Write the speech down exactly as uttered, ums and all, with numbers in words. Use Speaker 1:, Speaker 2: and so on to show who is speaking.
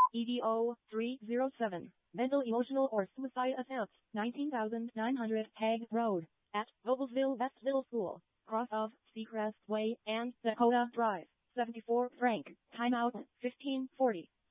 Speaker 1: E D O three zero seven. Mental, emotional, or suicide attempts. nineteen thousand nine hundred Hague Road. At Vogelsville West Middle School. Cross of Seacrest Way and Dakota Drive. seventy-four Frank. Timeout fifteen forty.